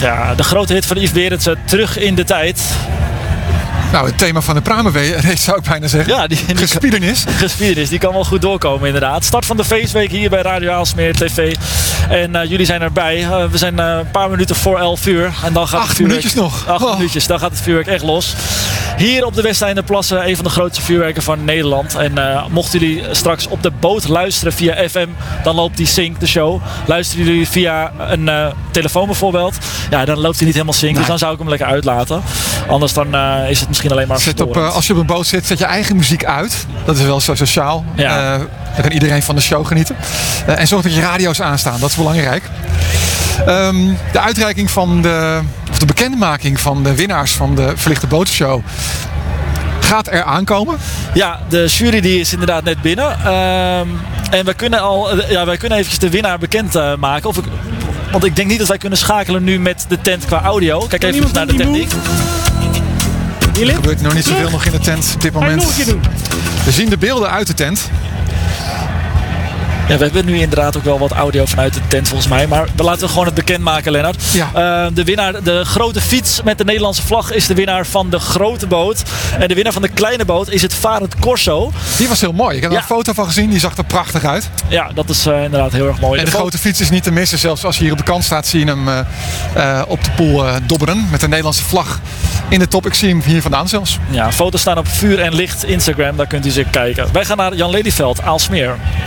Ja, de grote hit van Yves Berendsen, Terug in de tijd. Nou, het thema van de Pramerace zou ik bijna zeggen. Ja, Geschiedenis, die kan wel goed doorkomen inderdaad. Start van de feestweek hier bij Radio Aalsmeer TV. En jullie zijn erbij. We zijn een paar minuten voor 11 uur. En dan gaat 8 minuutjes nog. 8 minuutjes, dan gaat het vuurwerk echt los. Hier op de Westeinderplassen, een van de grootste vuurwerken van Nederland. En mochten jullie straks op de boot luisteren via FM, dan loopt die sync, de show. Luisteren jullie via een telefoon bijvoorbeeld, ja, dan loopt hij niet helemaal sync. Nee. Dus dan zou ik hem lekker uitlaten. Anders dan is het misschien alleen maar als je op een boot zit, zet je eigen muziek uit. Dat is wel zo sociaal. Ja. Dan kan iedereen van de show genieten. En zorg dat je radio's aanstaan, dat is belangrijk. De uitreiking van de bekendmaking van de winnaars van de Verlichte Botenshow gaat er aankomen. Ja, de jury die is inderdaad net binnen. En wij kunnen eventjes de winnaar bekend maken. Want ik denk niet dat wij kunnen schakelen nu met de tent qua audio. Kijk even naar de techniek. Er gebeurt nog niet zoveel nog in de tent op dit moment. We zien de beelden uit de tent. Ja, we hebben nu inderdaad ook wel wat audio vanuit de tent volgens mij. Maar we laten gewoon het bekendmaken, Lennart. Ja. De winnaar, de grote fiets met de Nederlandse vlag, is de winnaar van de grote boot. En de winnaar van de kleine boot is het Varend Corso. Die was heel mooi. Ik heb er een foto van gezien. Die zag er prachtig uit. Ja, dat is inderdaad heel erg mooi. En de grote fiets is niet te missen. Zelfs als je hier op de kant staat, zie je hem op de pool dobberen. Met de Nederlandse vlag in de top. Ik zie hem hier vandaan zelfs. Ja, foto's staan op Vuur en Licht Instagram. Daar kunt u ze kijken. Wij gaan naar Jan Lelyveld, Aalsmeer.